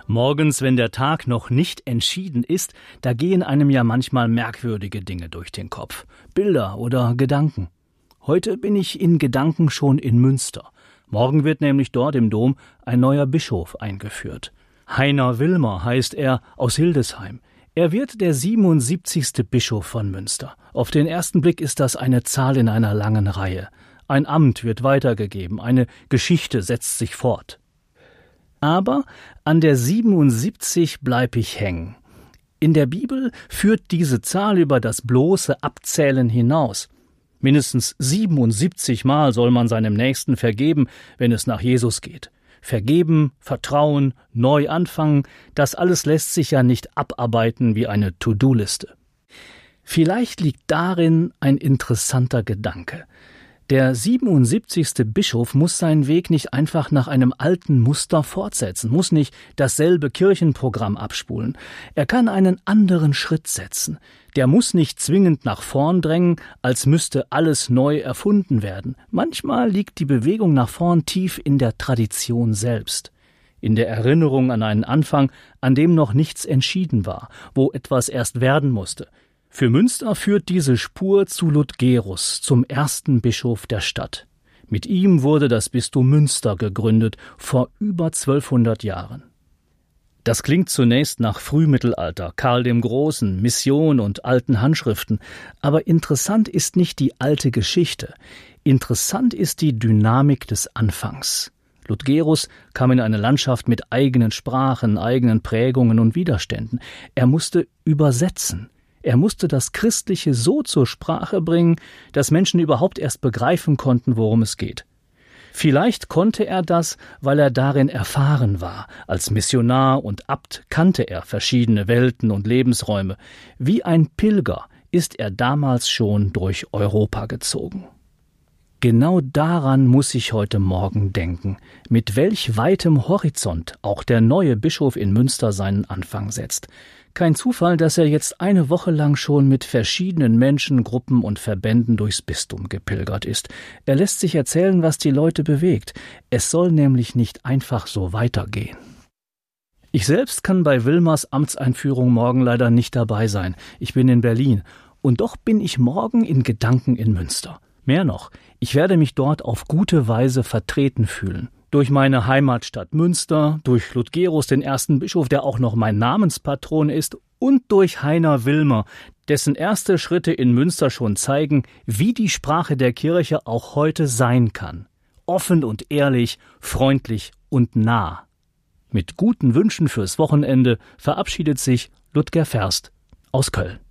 Morgens, wenn der Tag noch nicht entschieden ist, da gehen einem ja manchmal merkwürdige Dinge durch den Kopf. Bilder oder Gedanken. Heute bin ich in Gedanken schon in Münster. Morgen wird nämlich dort im Dom ein neuer Bischof eingeführt. Heiner Wilmer heißt er, aus Hildesheim. Er wird der 77. Bischof von Münster. Auf den ersten Blick ist das eine Zahl in einer langen Reihe. Ein Amt wird weitergegeben, eine Geschichte setzt sich fort. Aber an der 77 bleib ich hängen. In der Bibel führt diese Zahl über das bloße Abzählen hinaus. Mindestens 77 Mal soll man seinem Nächsten vergeben, wenn es nach Jesus geht. Vergeben, vertrauen, neu anfangen, das alles lässt sich ja nicht abarbeiten wie eine To-Do-Liste. Vielleicht liegt darin ein interessanter Gedanke. Der 77. Bischof muss seinen Weg nicht einfach nach einem alten Muster fortsetzen, muss nicht dasselbe Kirchenprogramm abspulen. Er kann einen anderen Schritt setzen. Der muss nicht zwingend nach vorn drängen, als müsste alles neu erfunden werden. Manchmal liegt die Bewegung nach vorn tief in der Tradition selbst. In der Erinnerung an einen Anfang, an dem noch nichts entschieden war, wo etwas erst werden musste. Für Münster führt diese Spur zu Ludgerus, zum ersten Bischof der Stadt. Mit ihm wurde das Bistum Münster gegründet, vor über 1200 Jahren. Das klingt zunächst nach Frühmittelalter, Karl dem Großen, Mission und alten Handschriften. Aber interessant ist nicht die alte Geschichte. Interessant ist die Dynamik des Anfangs. Ludgerus kam in eine Landschaft mit eigenen Sprachen, eigenen Prägungen und Widerständen. Er musste übersetzen. Er musste das Christliche so zur Sprache bringen, dass Menschen überhaupt erst begreifen konnten, worum es geht. Vielleicht konnte er das, weil er darin erfahren war. Als Missionar und Abt kannte er verschiedene Welten und Lebensräume. Wie ein Pilger ist er damals schon durch Europa gezogen. Genau daran muss ich heute Morgen denken, mit welch weitem Horizont auch der neue Bischof in Münster seinen Anfang setzt. Kein Zufall, dass er jetzt eine Woche lang schon mit verschiedenen Menschen, Gruppen und Verbänden durchs Bistum gepilgert ist. Er lässt sich erzählen, was die Leute bewegt. Es soll nämlich nicht einfach so weitergehen. Ich selbst kann bei Wilmers Amtseinführung morgen leider nicht dabei sein. Ich bin in Berlin. Und doch bin ich morgen in Gedanken in Münster. Mehr noch, ich werde mich dort auf gute Weise vertreten fühlen. Durch meine Heimatstadt Münster, durch Ludgerus, den ersten Bischof, der auch noch mein Namenspatron ist, und durch Heiner Wilmer, dessen erste Schritte in Münster schon zeigen, wie die Sprache der Kirche auch heute sein kann. Offen und ehrlich, freundlich und nah. Mit guten Wünschen fürs Wochenende verabschiedet sich Ludger Ferst aus Köln.